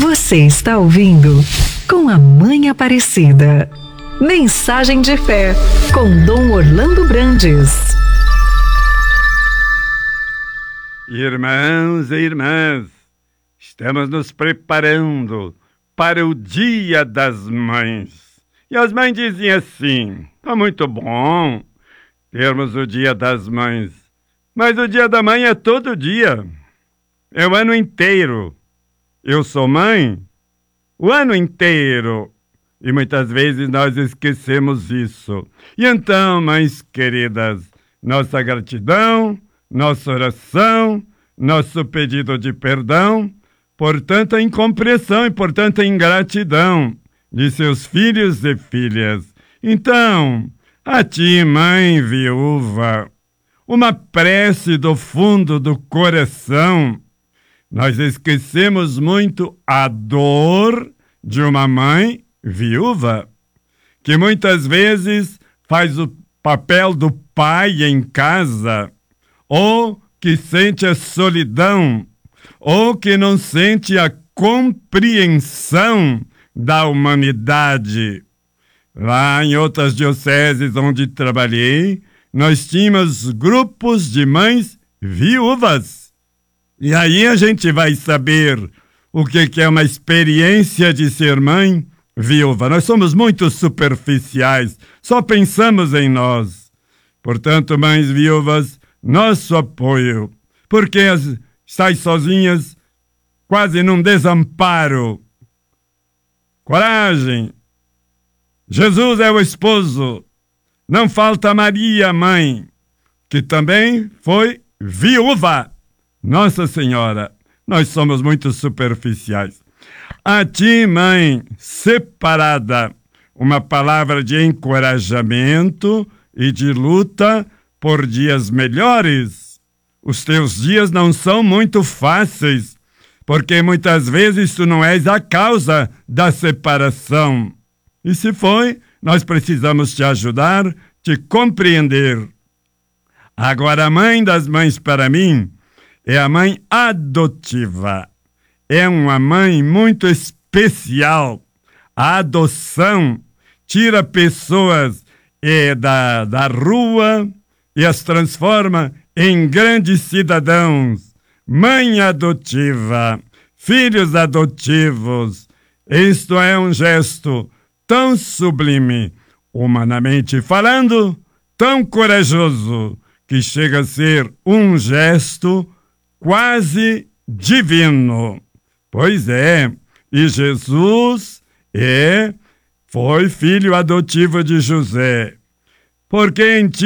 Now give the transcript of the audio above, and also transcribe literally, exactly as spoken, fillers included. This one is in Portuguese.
Você está ouvindo Com a Mãe Aparecida. Mensagem de fé com Dom Orlando Brandes. Irmãos e irmãs, estamos nos preparando para o Dia das Mães. E as mães diziam assim: tá muito bom termos o Dia das Mães, mas o Dia da Mãe é todo dia, é o ano inteiro. Eu sou mãe o ano inteiro. E muitas vezes nós esquecemos isso. E então, mães queridas, nossa gratidão, nossa oração, nosso pedido de perdão por tanta incompreensão e por tanta ingratidão de seus filhos e filhas. Então, a ti, mãe viúva, uma prece do fundo do coração. Nós esquecemos muito a dor de uma mãe viúva, que muitas vezes faz o papel do pai em casa, ou que sente a solidão, ou que não sente a compreensão da humanidade. Lá em outras dioceses onde trabalhei, nós tínhamos grupos de mães viúvas. E aí a gente vai saber o que é uma experiência de ser mãe viúva. Nós somos muito superficiais, só pensamos em nós. Portanto, mães viúvas, nosso apoio, porque as, estáis sozinhas, quase num desamparo. Coragem! Jesus é o esposo. Não falta Maria, mãe, que também foi viúva. Nossa Senhora, nós somos muito superficiais. A ti, mãe separada, uma palavra de encorajamento e de luta por dias melhores. Os teus dias não são muito fáceis, porque muitas vezes tu não és a causa da separação. E se foi, nós precisamos te ajudar, te compreender. Agora, a mãe das mães para mim é a mãe adotiva. É uma mãe muito especial. A adoção tira pessoas é, da, da rua e as transforma em grandes cidadãos. Mãe adotiva, filhos adotivos. Isto é um gesto tão sublime, humanamente falando, tão corajoso, que chega a ser um gesto quase divino. Pois é, e Jesus é, foi filho adotivo de José, porque em ti